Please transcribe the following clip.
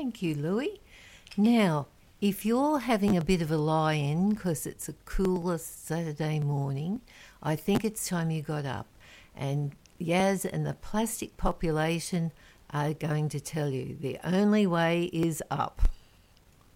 Thank you, Louis. Now, if you're having a bit of a lie-in because it's a cooler Saturday morning, I think it's time you got up. And Yaz and the plastic population are going to tell you the only way is up.